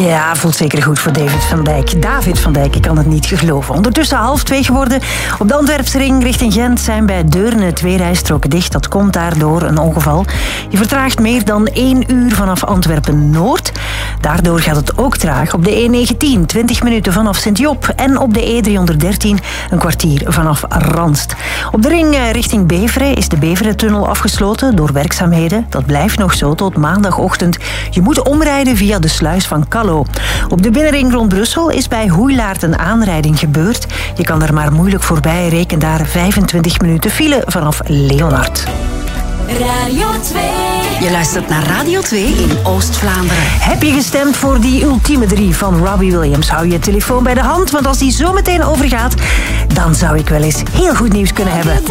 Ja, voelt zeker goed voor David van Dijk. David van Dijk, ik kan het niet geloven. Ondertussen 1:30 geworden. Op de Antwerpsring richting Gent zijn bij Deurne 2 rijstroken dicht. Dat komt daardoor een ongeval. Je vertraagt meer dan 1 uur vanaf Antwerpen-Noord. Daardoor gaat het ook traag op de E19, 20 minuten vanaf Sint-Job. En op de E313 een kwartier vanaf Ranst. Op de ring richting Beveren is de Beverentunnel afgesloten door werkzaamheden. Dat blijft nog zo tot maandagochtend. Je moet omrijden via de sluis van Callo. Op de binnenring rond Brussel is bij Hoeilaart een aanrijding gebeurd. Je kan er maar moeilijk voorbij, reken daar 25 minuten file vanaf Leonard. Radio 2. Je luistert naar Radio 2 in Oost-Vlaanderen. Heb je gestemd voor die ultieme 3 van Robbie Williams? Hou je telefoon bij de hand, want als die zo meteen overgaat, dan zou ik wel eens heel goed nieuws kunnen hebben.